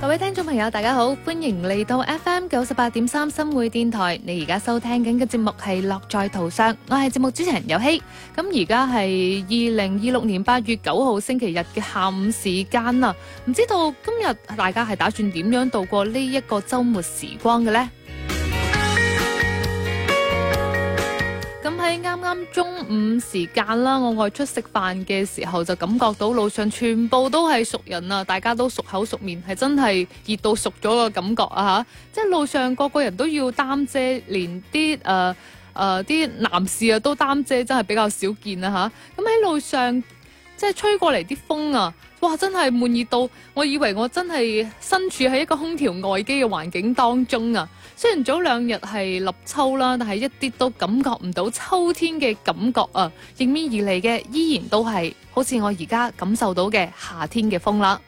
各位聽眾朋友大家好，歡迎嚟到 FM 98.3新會電台，你而家收聽緊嘅節目係樂在途上，我係節目主持人游希。咁而家係2026年8月9號星期日嘅下午時間啦，唔知道今日大家係打算點樣度過呢一個週末時光嘅呢？咁喺啱啱中午時間啦，我外出食飯嘅時候就感覺到路上全部都係熟人啊，大家都熟口熟面，係真係熱到熟咗個感覺啊！即係路上個個人都要擔遮，連啲啲男士啊都擔遮，真係比較少見啊！咁喺路上即係吹過嚟啲風啊，哇！真係悶熱到，我以為我真係身處喺一個空調外機嘅環境當中啊！雖然早兩日係立秋啦，但係一啲都感覺唔到秋天嘅感覺啊！迎面而嚟嘅依然都係好似我而家感受到嘅夏天嘅風啦。